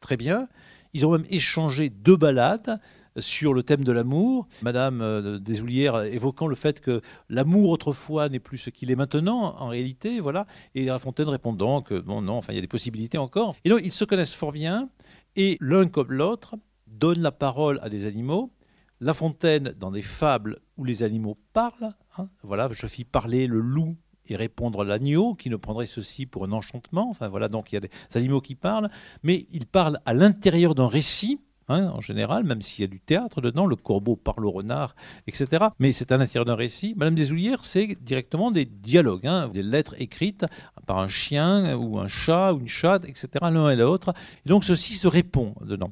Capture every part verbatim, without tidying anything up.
très bien. Ils ont même échangé deux ballades sur le thème de l'amour. Madame euh, Desoullières évoquant le fait que l'amour autrefois n'est plus ce qu'il est maintenant, en réalité, voilà. Et La Fontaine répondant que bon, non, enfin, il y a des possibilités encore. Et donc, ils se connaissent fort bien, et l'un comme l'autre donne la parole à des animaux. La Fontaine, dans des fables où les animaux parlent, hein, voilà, je fis parler le loup et répondre l'agneau, qui ne prendrait ceci pour un enchantement. Enfin voilà, donc il y a des animaux qui parlent, mais ils parlent à l'intérieur d'un récit, hein, en général, même s'il y a du théâtre dedans, le corbeau parle au renard, et cetera. Mais c'est à l'intérieur d'un récit. Madame Desoullières, c'est directement des dialogues, hein, des lettres écrites par un chien ou un chat ou une chatte, et cetera, l'un et l'autre. Et donc ceci se répond dedans.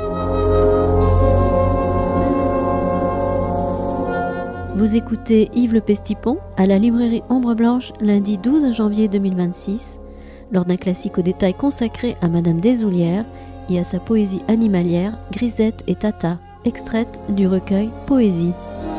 Vous écoutez Yves Le Pestipon à la librairie Ombre Blanche lundi douze janvier deux mille vingt-six lors d'un classique au détail consacré à Madame Desoullières et à sa poésie animalière Grisette et Tata, extraite du recueil Poésie.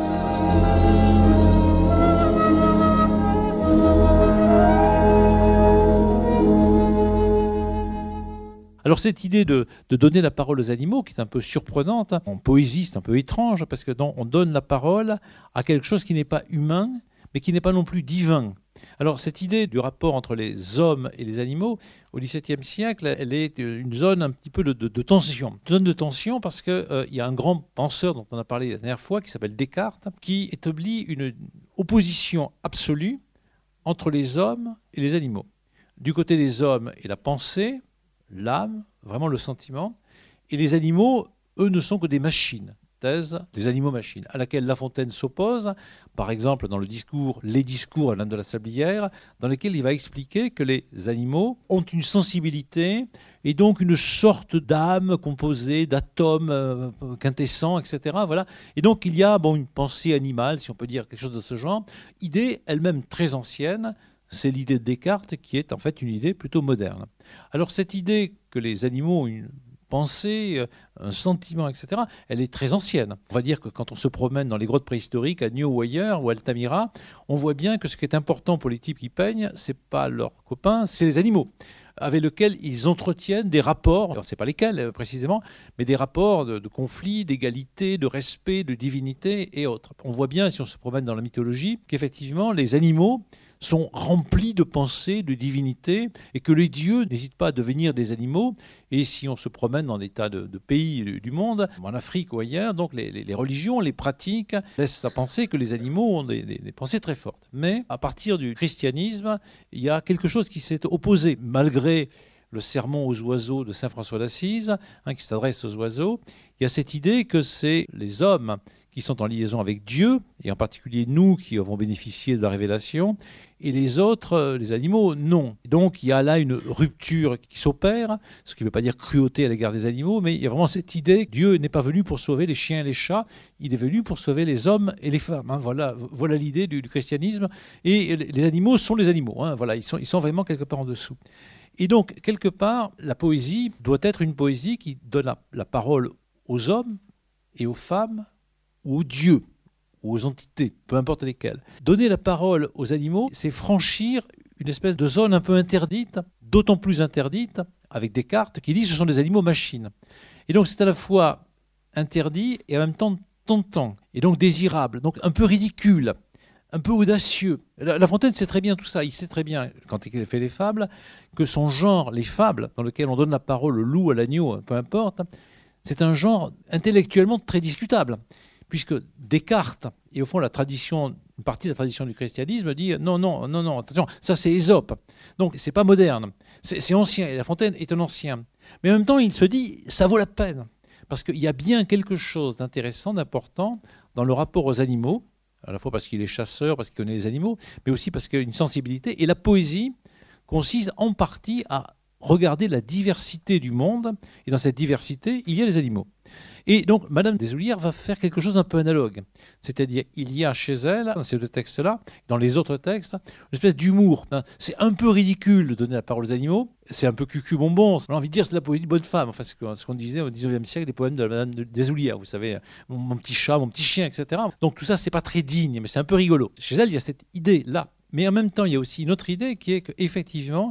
Alors cette idée de, de donner la parole aux animaux, qui est un peu surprenante, hein, en poésie c'est un peu étrange, parce que non, on donne la parole à quelque chose qui n'est pas humain, mais qui n'est pas non plus divin. Alors cette idée du rapport entre les hommes et les animaux, au dix-septième siècle, elle est une zone un petit peu de, de, de tension. Une zone de tension parce qu'il euh, y a un grand penseur dont on a parlé la dernière fois, qui s'appelle Descartes, qui établit une opposition absolue entre les hommes et les animaux. Du côté des hommes est la pensée, l'âme, vraiment le sentiment, et les animaux, eux, ne sont que des machines, thèse des animaux-machines, à laquelle La Fontaine s'oppose, par exemple dans le discours « Les discours à l'âme de la Sablière », dans lequel il va expliquer que les animaux ont une sensibilité et donc une sorte d'âme composée d'atomes euh, quintessents, et cetera. Voilà. Et donc il y a bon, une pensée animale, si on peut dire quelque chose de ce genre, idée elle-même très ancienne. C'est l'idée de Descartes qui est en fait une idée plutôt moderne. Alors cette idée que les animaux ont une pensée, un sentiment, et cetera, elle est très ancienne. On va dire que quand on se promène dans les grottes préhistoriques, à Nio ou ailleurs, ou à Altamira, on voit bien que ce qui est important pour les types qui peignent, c'est pas leurs copains, c'est les animaux, avec lesquels ils entretiennent des rapports, alors c'est pas lesquels précisément, mais des rapports de, de conflit, d'égalité, de respect, de divinité et autres. On voit bien, si on se promène dans la mythologie, qu'effectivement les animaux sont remplis de pensées, de divinité, et que les dieux n'hésitent pas à devenir des animaux. Et si on se promène dans des tas de, de pays du monde, en Afrique ou ailleurs, donc les, les, les religions, les pratiques laissent à penser que les animaux ont des, des, des pensées très fortes. Mais à partir du christianisme, il y a quelque chose qui s'est opposé, malgré le sermon aux oiseaux de saint François d'Assise, hein, qui s'adresse aux oiseaux. Il y a cette idée que c'est les hommes qui sont en liaison avec Dieu, et en particulier nous qui avons bénéficié de la révélation, et les autres, les animaux, non. Donc il y a là une rupture qui s'opère, ce qui ne veut pas dire cruauté à l'égard des animaux, mais il y a vraiment cette idée que Dieu n'est pas venu pour sauver les chiens et les chats, il est venu pour sauver les hommes et les femmes. Hein. Voilà, voilà l'idée du, du christianisme. Et les animaux sont les animaux. Hein. Voilà, ils sont, ils sont vraiment quelque part en dessous. Et donc, quelque part, la poésie doit être une poésie qui donne la, la parole aux hommes et aux femmes ou aux dieux ou aux entités, peu importe lesquelles. Donner la parole aux animaux, c'est franchir une espèce de zone un peu interdite, d'autant plus interdite, avec Descartes, qui dit que ce sont des animaux-machines. Et donc c'est à la fois interdit et en même temps tentant, et donc désirable, donc un peu ridicule, un peu audacieux. La, la Fontaine sait très bien tout ça, il sait très bien, quand il fait les fables, que son genre, les fables, dans lequel on donne la parole au loup, à l'agneau, peu importe, c'est un genre intellectuellement très discutable. Puisque Descartes, et au fond la tradition, une partie de la tradition du christianisme dit non, non, non, non, attention, ça c'est Ésope. Donc c'est pas moderne, c'est, c'est ancien, et La Fontaine est un ancien. Mais en même temps, il se dit, ça vaut la peine. Parce qu'il y a bien quelque chose d'intéressant, d'important dans le rapport aux animaux, à la fois parce qu'il est chasseur, parce qu'il connaît les animaux, mais aussi parce qu'il a une sensibilité. Et la poésie consiste en partie à regarder la diversité du monde, et dans cette diversité, il y a les animaux. Et donc, Madame Desoullières va faire quelque chose d'un peu analogue. C'est-à-dire, il y a chez elle, dans ces deux textes-là, dans les autres textes, une espèce d'humour. C'est un peu ridicule de donner la parole aux animaux, c'est un peu cucu-bonbon. On a envie de dire c'est de la poésie de bonne femme. Enfin, c'est ce qu'on disait au dix-neuvième siècle, des poèmes de Madame Desoullières, vous savez, mon, mon petit chat, mon petit chien, et cetera. Donc tout ça, c'est pas très digne, mais c'est un peu rigolo. Chez elle, il y a cette idée-là. Mais en même temps, il y a aussi une autre idée qui est qu'effectivement,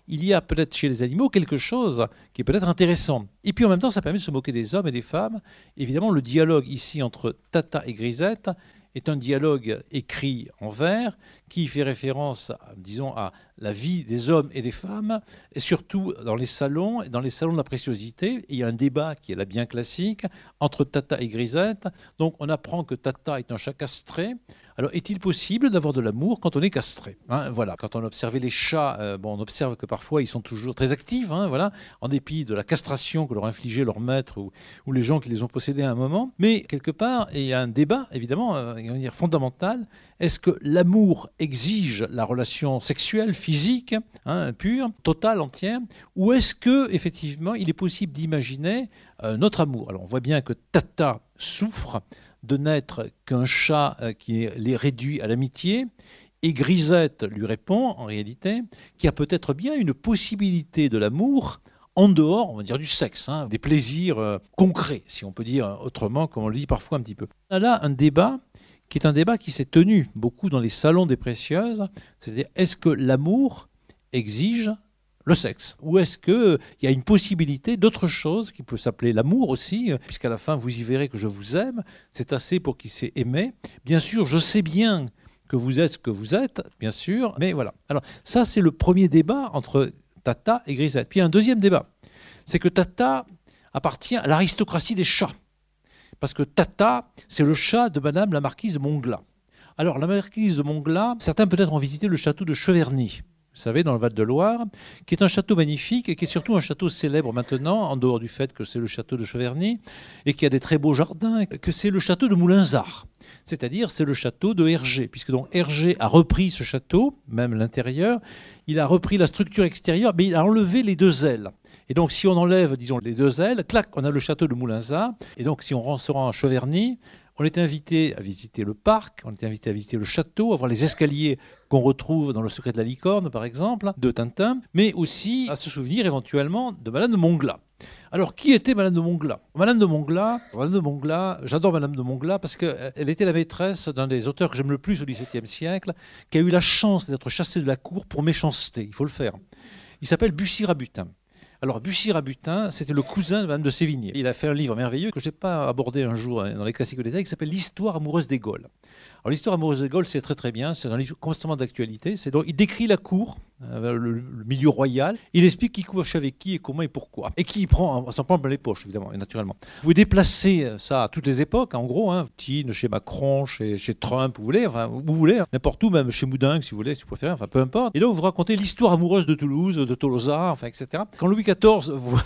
il y a peut-être chez les animaux quelque chose qui est peut-être intéressant. Et puis en même temps, ça permet de se moquer des hommes et des femmes. Évidemment, le dialogue ici entre Tata et Grisette est un dialogue écrit en vers qui fait référence, disons, à la vie des hommes et des femmes, et surtout dans les salons, dans les salons de la préciosité. Et il y a un débat qui est là bien classique entre Tata et Grisette. Donc on apprend que Tata est un chat castré. Alors, est-il possible d'avoir de l'amour quand on est castré, hein, voilà. Quand on observait les chats, euh, bon, on observe que parfois ils sont toujours très actifs, hein, voilà, en dépit de la castration que leur infligeait leur maître ou, ou les gens qui les ont possédés à un moment. Mais quelque part, il y a un débat, évidemment, euh, on va dire fondamental. Est-ce que l'amour exige la relation sexuelle, physique, hein, pure, totale, entière, ou est-ce que effectivement, il est possible d'imaginer euh, notre amour? Alors, on voit bien que Tata souffre de n'être qu'un chat qui les réduit à l'amitié, et Grisette lui répond, en réalité, qu'il y a peut-être bien une possibilité de l'amour en dehors, on va dire, du sexe, hein, des plaisirs euh, concrets, si on peut dire autrement, comme on le dit parfois un petit peu. On a là un débat qui est un débat qui s'est tenu beaucoup dans les salons des précieuses, c'est-à-dire, est-ce que l'amour exige le sexe? Ou est-ce qu'il y a une possibilité d'autre chose qui peut s'appeler l'amour aussi, puisqu'à la fin, vous y verrez que je vous aime, c'est assez pour qu'il s'est aimé. Bien sûr, je sais bien que vous êtes ce que vous êtes, bien sûr, mais voilà. Alors ça, c'est le premier débat entre Tata et Grisette. Puis il y a un deuxième débat, c'est que Tata appartient à l'aristocratie des chats, parce que Tata, c'est le chat de Madame la Marquise de Montglat. Alors la Marquise de Montglat, certains peut-être ont visité le château de Cheverny, vous savez, dans le Val-de-Loire, qui est un château magnifique et qui est surtout un château célèbre maintenant, en dehors du fait que c'est le château de Cheverny et qui a des très beaux jardins, que c'est le château de Moulinsart, c'est-à-dire c'est le château de Hergé, puisque donc Hergé a repris ce château, même l'intérieur, il a repris la structure extérieure, mais il a enlevé les deux ailes. Et donc si on enlève, disons, les deux ailes, clac, on a le château de Moulinsart, et donc si on se rend à Cheverny, on est invité à visiter le parc, on est invité à visiter le château, à voir les escaliers qu'on retrouve dans Le Secret de la licorne, par exemple, de Tintin, mais aussi à se souvenir éventuellement de Madame de Montglat. Alors, qui était Madame de Montglat? Madame de Montglat, Madame de Montglat, j'adore Madame de Montglat parce qu'elle était la maîtresse d'un des auteurs que j'aime le plus au dix-septième siècle, qui a eu la chance d'être chassé de la cour pour méchanceté, il faut le faire. Il s'appelle Bussy-Rabutin. Alors, Bussy-Rabutin, c'était le cousin de Madame de Sévigné. Il a fait un livre merveilleux que je n'ai pas abordé un jour dans les classiques des détails, qui s'appelle L'histoire amoureuse des Gaules. Alors, l'histoire amoureuse des Gaules, c'est très très bien, c'est un livre constamment d'actualité. C'est donc, il décrit la cour, euh, le, le milieu royal. Il explique qui couche avec qui et comment et pourquoi. Et qui prend, s'en prend dans les poches, évidemment, et naturellement. Vous pouvez déplacer ça à toutes les époques, en gros, hein, Poutine, chez Macron, chez, chez Trump, vous voulez, enfin, vous voulez, hein, n'importe où, même chez Moudingue, si vous voulez, si vous préférez, enfin, peu importe. Et là, vous racontez l'histoire amoureuse de Toulouse, de Tolosa, enfin, et cetera. Quand Louis quatorze voit...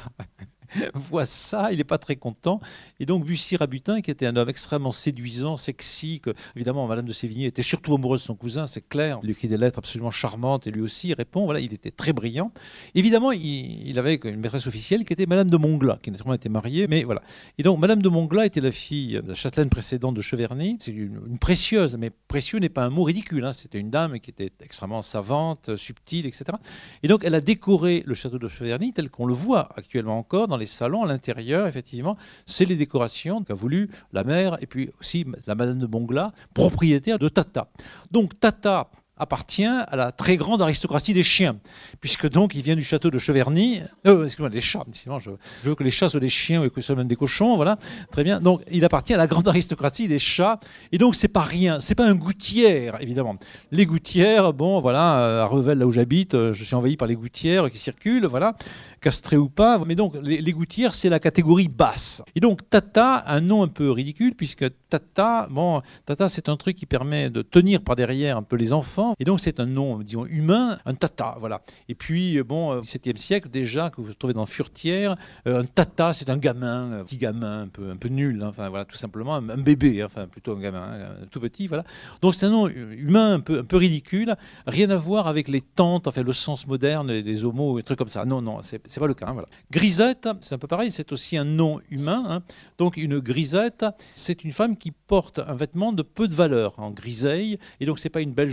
voit ça, il n'est pas très content. Et donc Bussy-Rabutin, qui était un homme extrêmement séduisant, sexy, que évidemment Madame de Sévigné était surtout amoureuse de son cousin, c'est clair. Il lui écrit des lettres absolument charmantes et lui aussi il répond. Voilà, il était très brillant. Évidemment, il, il avait une maîtresse officielle qui était Madame de Montglat, qui naturellement était mariée, mais voilà. Et donc Madame de Montglat était la fille de la châtelaine précédente de Cheverny. C'est une, une précieuse, mais précieux n'est pas un mot ridicule. Hein. C'était une dame qui était extrêmement savante, subtile, et cetera. Et donc elle a décoré le château de Cheverny tel qu'on le voit actuellement encore dans les salons à l'intérieur, effectivement, c'est les décorations qu'a voulu la mère et puis aussi la Madame de Montglat, propriétaire de Tata. Donc Tata appartient à la très grande aristocratie des chiens, puisque donc il vient du château de Cheverny, euh, excusez-moi, des chats, je, je veux que les chats soient des chiens et que ce soit même des cochons, voilà, très bien, donc il appartient à la grande aristocratie des chats, et donc c'est pas rien, c'est pas un gouttière, évidemment. Les gouttières, bon, voilà, à Revel, là où j'habite, je suis envahi par les gouttières qui circulent, voilà, castrées ou pas, mais donc les, les gouttières, c'est la catégorie basse. Et donc Tata, un nom un peu ridicule, puisque Tata, bon, Tata c'est un truc qui permet de tenir par derrière un peu les enfants, et donc c'est un nom, disons, humain, un tata, voilà. Et puis, bon, au dix-septième siècle, déjà, que vous trouvez dans Furetière, euh, un tata, c'est un gamin, un petit gamin, un peu, un peu nul, hein, enfin, voilà, tout simplement, un, un bébé, hein, enfin, plutôt un gamin, hein, tout petit, voilà. Donc c'est un nom humain, un peu, un peu ridicule, rien à voir avec les tantes, enfin, le sens moderne des homos, des trucs comme ça. Non, non, c'est, c'est pas le cas, hein, voilà. Grisette, c'est un peu pareil, c'est aussi un nom humain, hein. Donc une grisette, c'est une femme qui porte un vêtement de peu de valeur, en griseille, et donc c'est pas une belle jupe,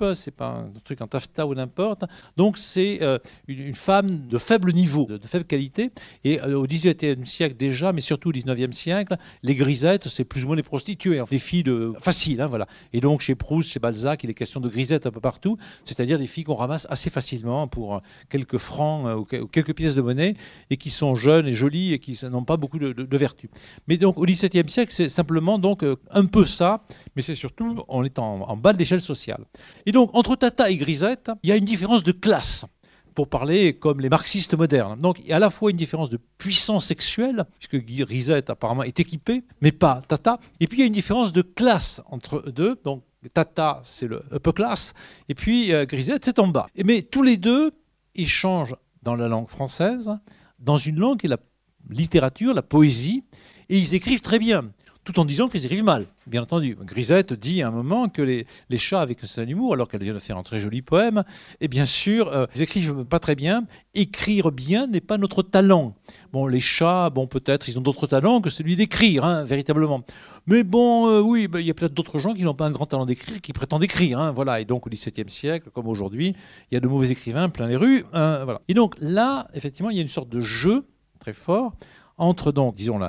jupe, c'est pas un truc en taffetas ou n'importe. Donc c'est euh, une, une femme de faible niveau, de, de faible qualité. Et euh, au dix-huitième siècle déjà, mais surtout au dix-neuvième siècle, les grisettes, c'est plus ou moins les prostituées, hein, des filles de faciles, hein, voilà. Et donc chez Proust, chez Balzac, il est question de grisettes un peu partout, c'est-à-dire des filles qu'on ramasse assez facilement pour quelques francs euh, ou quelques pièces de monnaie et qui sont jeunes et jolies et qui n'ont pas beaucoup de, de, de vertu. Mais donc au dix-septième siècle, c'est simplement donc euh, un peu ça, mais c'est surtout on est en, en bas de l'échelle sociale. Et donc entre Tata et Grisette, il y a une différence de classe, pour parler comme les marxistes modernes. Donc il y a à la fois une différence de puissance sexuelle, puisque Grisette apparemment est équipée, mais pas Tata, et puis il y a une différence de classe entre eux deux, donc Tata c'est le upper class, et puis euh, Grisette c'est en bas. Et, mais tous les deux échangent dans la langue française, dans une langue qui est la littérature, la poésie, et ils écrivent très bien, tout en disant qu'ils écrivent mal, bien entendu. Grisette dit à un moment que les, les chats, avec un certain humour, alors qu'elle vient de faire un très joli poème, et bien sûr, euh, ils écrivent pas très bien. Écrire bien n'est pas notre talent. Bon, les chats, bon, peut-être, ils ont d'autres talents que celui d'écrire, hein, véritablement. Mais bon, euh, oui, ben, il y a peut-être d'autres gens qui n'ont pas un grand talent d'écrire, qui prétendent écrire, hein, voilà. Et donc, au dix-septième siècle, comme aujourd'hui, il y a de mauvais écrivains plein les rues, hein, voilà. Et donc là, effectivement, il y a une sorte de jeu très fort entre, donc, disons, la,